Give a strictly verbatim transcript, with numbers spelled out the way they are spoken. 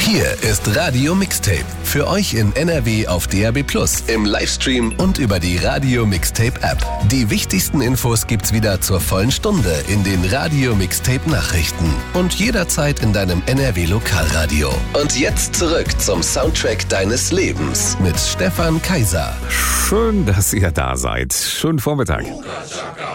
Hier ist Radio Mixtape. Für euch in N R W auf D A B plus, im Livestream und über die Radio Mixtape App. Die wichtigsten Infos gibt's wieder zur vollen Stunde in den Radio Mixtape Nachrichten und jederzeit in deinem N R W Lokalradio. Und jetzt zurück zum Soundtrack deines Lebens mit Stefan Kaiser. Schön, dass ihr da seid. Schönen Vormittag.